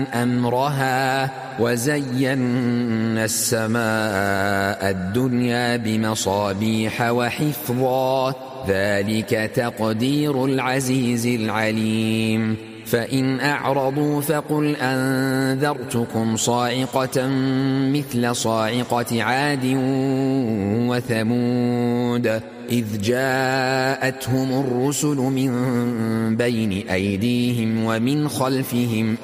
أمرها وزينا السماء الدنيا بمصابيح وحفظا ذلك تقدير العزيز العليم فإن أعرضوا فقل أنذرتكم صاعقة مثل صاعقة عاد وثمود إذ جاءتهم الرسل من بين أيديهم ومن خلفهم